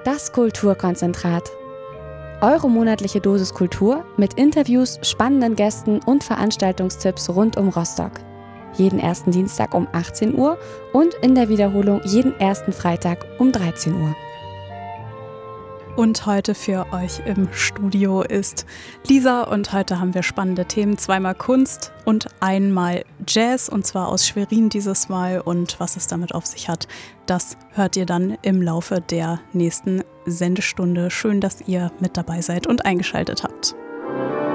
Das Kulturkonzentrat. Eure monatliche Dosis Kultur mit Interviews, spannenden Gästen und Veranstaltungstipps rund um Rostock. Jeden ersten Dienstag um 18 Uhr und in der Wiederholung jeden ersten Freitag um 13 Uhr. Und heute für euch im Studio ist Lisa und heute haben wir spannende Themen, zweimal Kunst und einmal Jazz und zwar aus Schwerin dieses Mal und was es damit auf sich hat, das hört ihr dann im Laufe der nächsten Sendestunde. Schön, dass ihr mit dabei seid und eingeschaltet habt.